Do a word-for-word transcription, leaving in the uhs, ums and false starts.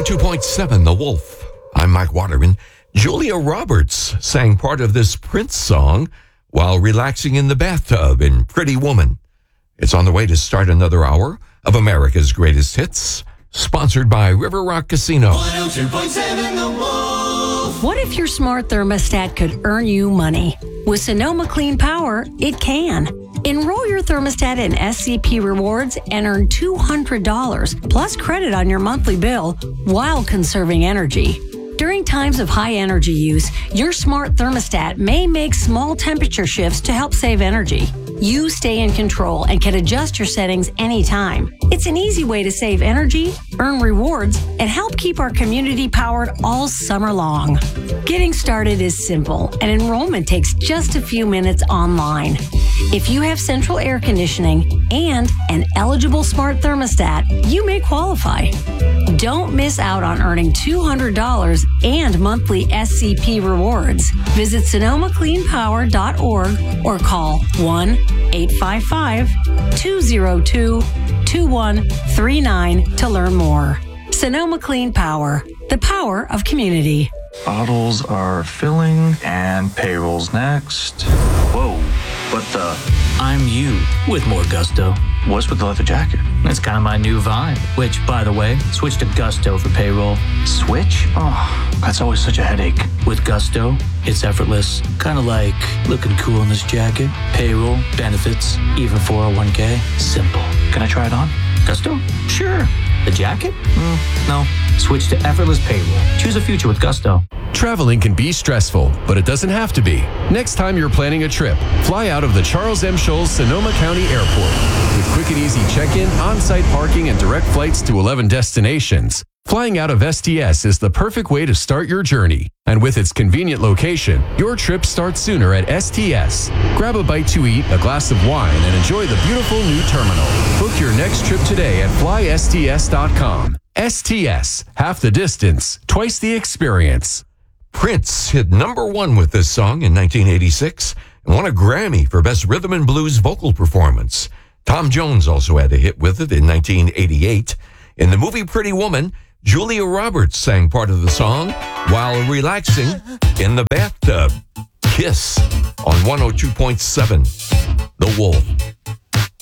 two point seven The Wolf. I'm Mike Waterman. Julia Roberts sang part of this Prince song while relaxing in the bathtub in Pretty Woman. It's on the way to start another hour of America's Greatest Hits, sponsored by River Rock Casino. one oh two point seven The Wolf. What if your smart thermostat could earn you money? With Sonoma Clean Power, it can. Enroll your thermostat in S C P Rewards and earn two hundred dollars plus credit on your monthly bill while conserving energy. During times of high energy use, your smart thermostat may make small temperature shifts to help save energy. You stay in control and can adjust your settings anytime. It's an easy way to save energy, earn rewards, and help keep our community powered all summer long. Getting started is simple, and enrollment takes just a few minutes online. If you have central air conditioning and an eligible smart thermostat, you may qualify. Don't miss out on earning two hundred dollars and monthly S C P rewards. Visit Sonoma Clean Power dot org or call one eight five five, two oh two, two one three nine to learn more. Sonoma Clean Power, the power of community. Bottles are filling and payroll's next. Whoa, what the? I'm you with more gusto. What's with the leather jacket? That's kind of my new vibe, which, by the way, switch to Gusto for payroll. Switch? Oh, that's always such a headache. With Gusto, it's effortless. Kind of like looking cool in this jacket. Payroll, benefits, even four oh one k. Simple. Can I try it on? Gusto? Sure. The jacket? Mm, no. Switch to effortless payroll. Choose a future with Gusto. Traveling can be stressful, but it doesn't have to be. Next time you're planning a trip, fly out of the Charles M. Scholes Sonoma County Airport. With quick and easy check-in, on-site parking, and direct flights to eleven destinations, flying out of S T S is the perfect way to start your journey. And with its convenient location, your trip starts sooner at S T S. Grab a bite to eat, a glass of wine, and enjoy the beautiful new terminal. Book your next trip today at fly S T S dot com. S T S, half the distance, twice the experience. Prince hit number one with this song in nineteen eighty-six and won a Grammy for Best Rhythm and Blues Vocal Performance. Tom Jones also had a hit with it in nineteen eighty-eight. In the movie Pretty Woman, Julia Roberts sang part of the song while relaxing in the bathtub. Kiss on one oh two point seven The Wolf.